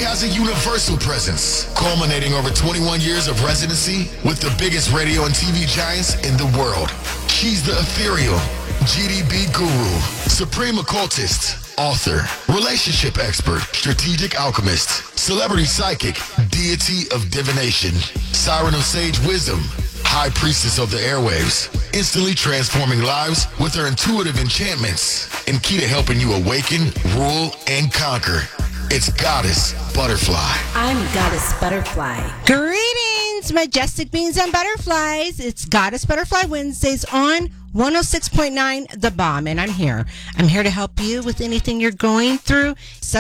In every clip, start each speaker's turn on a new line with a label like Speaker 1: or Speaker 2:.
Speaker 1: has a universal presence, culminating over 21 years of residency with the biggest radio and TV giants in the world. She's the ethereal GDB guru, supreme occultist, author, relationship expert, strategic alchemist, celebrity psychic, deity of divination, siren of sage wisdom, high priestess of the airwaves, instantly transforming lives with her intuitive enchantments, and key to helping you awaken, rule, and conquer. It's Goddess Butterfly.
Speaker 2: I'm Goddess Butterfly.
Speaker 3: Greetings, majestic beings and butterflies. It's Goddess Butterfly Wednesdays on 106.9 The Bomb, and I'm here. I'm here to help you with anything you're going through.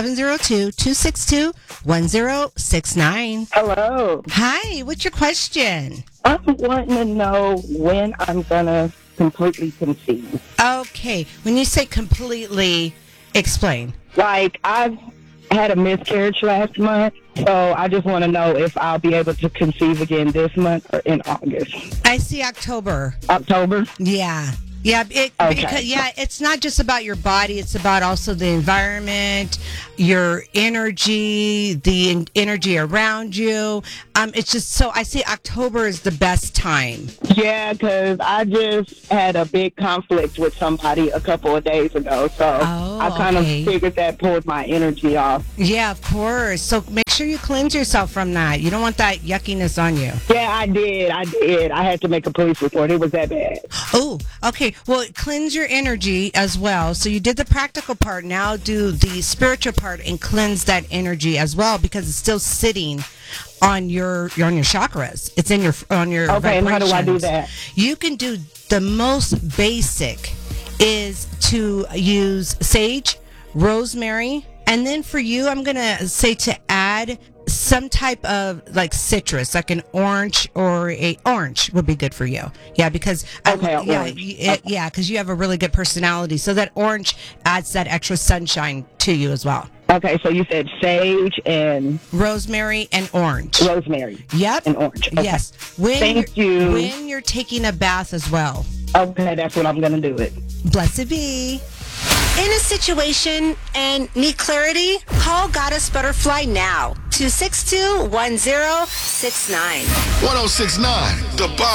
Speaker 3: 702-262-1069.
Speaker 4: Hello.
Speaker 3: Hi, what's your question?
Speaker 4: I'm wanting to know when I'm going to completely conceive.
Speaker 3: Okay, when you say completely, explain.
Speaker 4: Like, I've had a miscarriage last month, so I just want to know if I'll be able to conceive again this month or in August.
Speaker 3: I see October.
Speaker 4: October?
Speaker 3: Yeah. Yeah, because it's not just about your body. It's about also the environment, your energy, the energy around you. It's just so I see October is the best time.
Speaker 4: Yeah, because I just had a big conflict with somebody a couple of days ago, so I kind of figured that pulled my energy off.
Speaker 3: Yeah, of course. So make sure you cleanse yourself from that. You don't want that yuckiness on you.
Speaker 4: Yeah, I did. I had to make a police report. It was that bad.
Speaker 3: Oh, okay. Well, cleanse your energy as well. So you did the practical part. Now do the spiritual part and cleanse that energy as well, because it's still sitting on your chakras. It's in your
Speaker 4: Okay, and how do I do that?
Speaker 3: You can do the most basic is to use sage, rosemary, and then for you, I'm gonna say to add some type of like citrus, like an orange orange would be good for you. Yeah, because because you have a really good personality, so that orange adds that extra sunshine to you as well.
Speaker 4: Okay, so you said sage and
Speaker 3: rosemary and orange.
Speaker 4: Rosemary.
Speaker 3: Yep.
Speaker 4: And orange. Okay.
Speaker 3: Yes.
Speaker 4: Thank you.
Speaker 3: When you're taking a bath as well.
Speaker 4: Okay, that's what I'm gonna do it.
Speaker 3: Blessed be.
Speaker 2: In a situation and need clarity? Call Goddess Butterfly now. 262-1069.
Speaker 1: 1069 The Bomb.